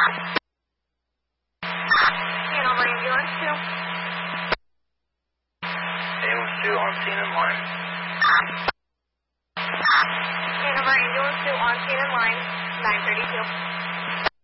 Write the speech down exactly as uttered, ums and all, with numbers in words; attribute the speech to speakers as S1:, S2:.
S1: Hanover Ambulance two.
S2: Ambulance two on scene and line.
S1: Hanover Ambulance two on scene and line, nine thirty-two.